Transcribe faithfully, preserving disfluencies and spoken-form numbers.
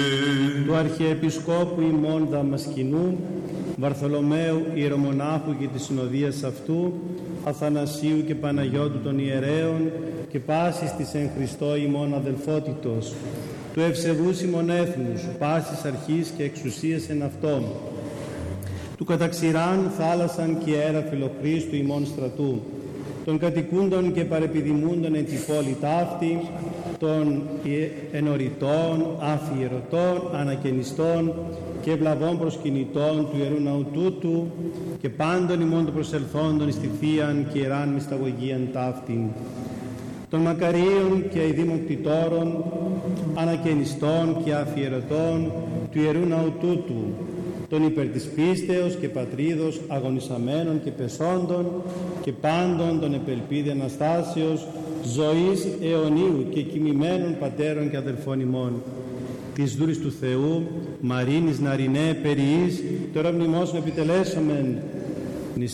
Του Αρχιεπισκόπου ημών Δαμασκηνού, Βαρθολομαίου Ιερομονάχου και της συνοδείας αυτού, Αθανασίου και Παναγιώτου των ιερέων και πάσης της εν Χριστώ ημών αδελφότητος, του ευσεβούς ημών έθνους, πάσης αρχής και εξουσίας εν αυτόν, του καταξηράν θάλασσαν και αέρα φιλοχρίστου ημών στρατού, των κατοικούντων και παρεπιδημούντων εν τη πόλη ταύτη, των ενωρητών, αφιερωτών, ανακαινιστών και ευλαβών προσκυνητών του Ιερού Ναού τούτου και πάντων ημών των προσελθόντων εις τη Θείαν και Ιεράν Μυσταγωγίαν ταύτην, των μακαρίων και αηδήμων κτητόρων, ανακαινιστών και αφιερωτών του Ιερού Ναού τούτου, των υπέρ της πίστεως και πατρίδος αγωνισαμένων και πεσόντων και πάντων των επελπίδη Αναστάσεως, ζωής αιωνίου και κοιμημένων πατέρων και αδελφών ημών, της δούλης του Θεού, Μαρίνης Ναρινέ Περιής, τώρα μνημόσουν επιτελέσομεν